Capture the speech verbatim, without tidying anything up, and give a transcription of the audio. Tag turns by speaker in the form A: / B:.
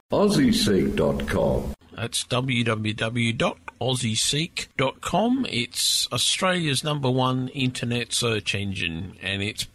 A: Aussie Seek dot com.
B: That's w w w dot aussie seek dot com. It's Australia's number one internet search engine, and it's